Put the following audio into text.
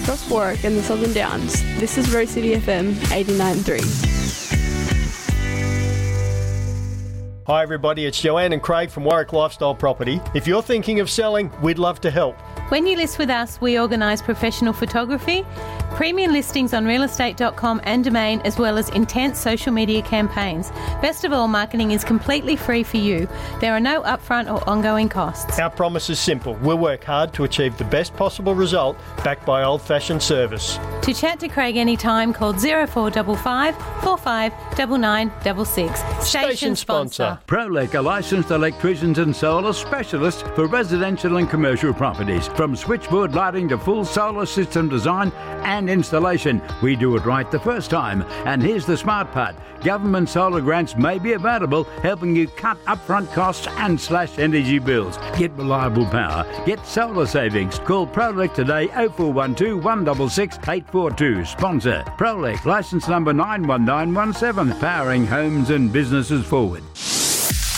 across Warwick and the Southern Downs. This is Rose City FM 89.3. Hi everybody, it's Joanne and Craig from Warwick Lifestyle Property. If you're thinking of selling, we'd love to help. When you list with us, we organise professional photography, premium listings on realestate.com and Domain, as well as intense social media campaigns. Best of all, marketing is completely free for you. There are no upfront or ongoing costs. Our promise is simple. We'll work hard to achieve the best possible result, backed by old-fashioned service. To chat to Craig anytime, call 0455 45 9966. Station sponsor. Prolec are licensed electricians and solar specialists for residential and commercial properties. From switchboard lighting to full solar system design and installation, we do it right the first time. And here's the smart part. Government solar grants may be available, helping you cut upfront costs and slash energy bills. Get reliable power. Get solar savings. Call Prolec today, 0412 166 842. Sponsor Prolec, licence number 91917, powering homes and businesses forward.